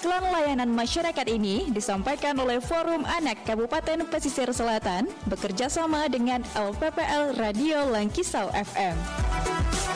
Iklan layanan masyarakat ini disampaikan oleh Forum Anak Kabupaten Pesisir Selatan bekerja sama dengan LPPL Radio Langkisau FM.